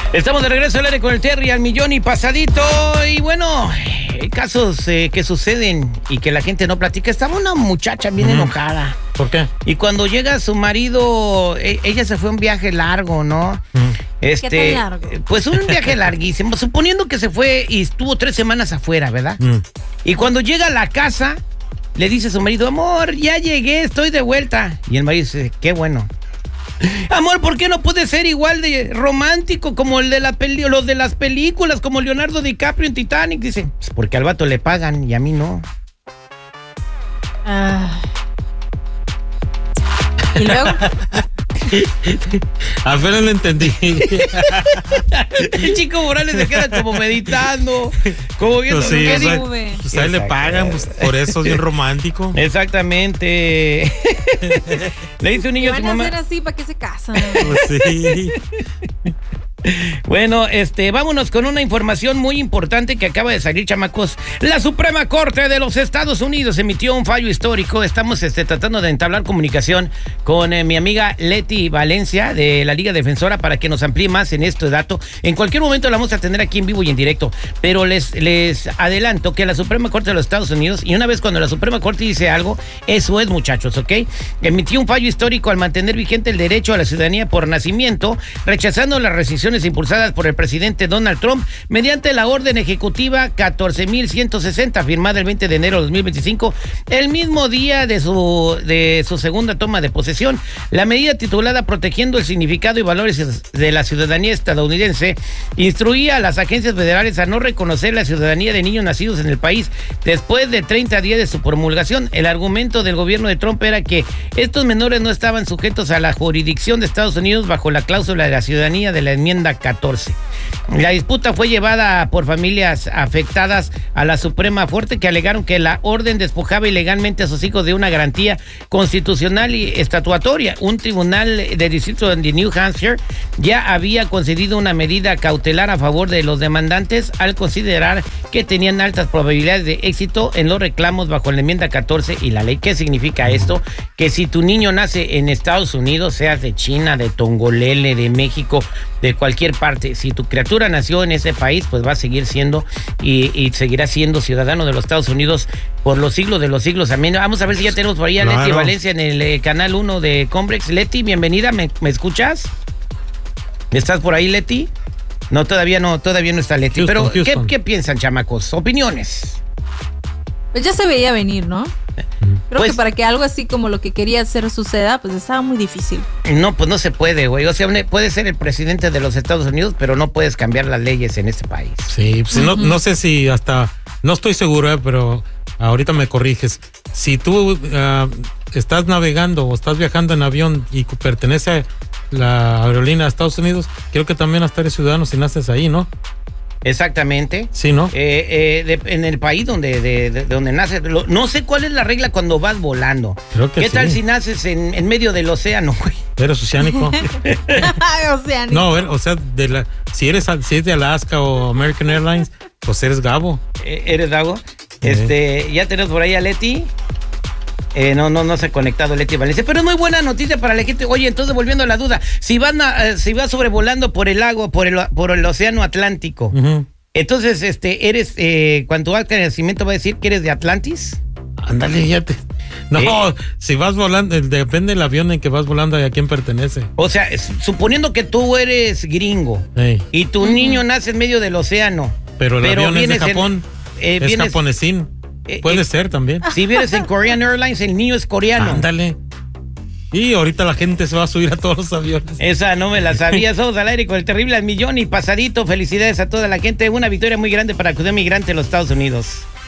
Estamos de regreso al aire con el Terry al millón y pasadito. Y bueno, casos que suceden y que la gente no platica. Estaba una muchacha bien enojada. ¿Por qué? Y cuando llega su marido, ella se fue a un viaje largo, ¿no? ¿Qué tan largo? Pues un viaje larguísimo, suponiendo que se fue y estuvo 3 semanas afuera, ¿verdad? Y cuando llega a la casa, le dice a su marido, amor, ya llegué, estoy de vuelta. Y el marido dice, qué bueno. Amor, ¿por qué no puede ser igual de romántico como el de los de las películas, como Leonardo DiCaprio en Titanic? Dice, pues porque al vato le pagan y a mí no. ¿Y luego? Apenas lo entendí. El Chico Morales se queda como meditando, como viendo Pues sí, qué o sea, digo. pues a él le pagan, pues, por eso es bien romántico. Exactamente. Le dice un niño a su Van a mamá. hacer así para que se casan. Pues sí. Bueno, vámonos con una información muy importante que acaba de salir, chamacos. La Suprema Corte de los Estados Unidos emitió un fallo histórico. Estamos tratando de entablar comunicación con mi amiga Leti Valencia de la Liga Defensora para que nos amplíe más en este dato. En cualquier momento la vamos a tener aquí en vivo y en directo, pero les adelanto que la Suprema Corte de los Estados Unidos, y una vez cuando la Suprema Corte dice algo, eso es, muchachos, ¿ok? Emitió un fallo histórico al mantener vigente el derecho a la ciudadanía por nacimiento, rechazando las restricciones impulsadas por el presidente Donald Trump mediante la orden ejecutiva 14.160 firmada el 20 de enero de 2025, el mismo día de su segunda toma de posesión. La medida titulada Protegiendo el significado y valores de la ciudadanía estadounidense instruía a las agencias federales a no reconocer la ciudadanía de niños nacidos en el país después de 30 días de su promulgación. El argumento del gobierno de Trump era que estos menores no estaban sujetos a la jurisdicción de Estados Unidos bajo la cláusula de la ciudadanía de la enmienda 14. La disputa fue llevada por familias afectadas a la Suprema Corte, que alegaron que la orden despojaba ilegalmente a sus hijos de una garantía constitucional y estatutoria. Un tribunal de distrito de New Hampshire ya había concedido una medida cautelar a favor de los demandantes al considerar que tenían altas probabilidades de éxito en los reclamos bajo la enmienda 14 y la ley. ¿Qué significa esto? Que si tu niño nace en Estados Unidos, seas de China, de Tongolele, de México, de cualquier parte, si tu criatura nació en ese país, pues va a seguir siendo y seguirá siendo ciudadano de los Estados Unidos por los siglos de los siglos. Amén. Vamos a ver si ya tenemos por ahí a Leti Valencia en el canal 1 de Combrex. Leti, bienvenida, ¿me escuchas? ¿Estás por ahí, Leti? No, todavía no está Leti. Pero, ¿qué piensan, chamacos? Opiniones. Pues ya se veía venir, ¿no? Creo Pues, que para que algo así como lo que quería hacer suceda, pues estaba muy difícil. No, pues no se puede, güey. O sea, puede ser el presidente de los Estados Unidos, pero no puedes cambiar las leyes en este país. Sí, pues no sé si hasta, no estoy seguro, pero ahorita me corriges. Si tú estás navegando o estás viajando en avión y pertenece a la aerolínea de Estados Unidos, creo que también hasta eres ciudadano si naces ahí, ¿no? Exactamente. Sí, ¿no? En el país donde naces. No sé cuál es la regla cuando vas volando. Creo que ¿Qué tal sí. si naces en medio del océano, güey? Eres oceánico. Oceánico. No, o sea, si es de Alaska o American Airlines, pues eres Gabo. ¿Eres Dago? Ya tenemos por ahí a Leti. No se ha conectado Leti Valencia, pero es muy buena noticia para la gente. Oye, entonces volviendo a la duda, si vas sobrevolando por el lago, por el océano Atlántico, entonces eres cuando vas de nacimiento va a decir que eres de Atlantis. Ándale, fíjate. No, si vas volando, depende del avión en que vas volando y a quién pertenece. O sea, suponiendo que tú eres gringo y tu niño nace en medio del océano, pero el avión es de Japón, es japonesín. Puede ser también. Si vienes en Korean Airlines, el niño es coreano. Ándale. Y ahorita la gente se va a subir a todos los aviones. Esa no me la sabía. Somos al aire con el terrible al millón y pasadito. Felicidades a toda la gente. Una victoria muy grande para la comunidad migrante en los Estados Unidos.